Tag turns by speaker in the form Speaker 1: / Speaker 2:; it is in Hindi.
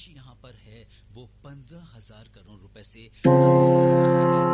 Speaker 1: राशि यहाँ पर है वो 15,000 करोड़ रुपए से अधिक हो जाएगी।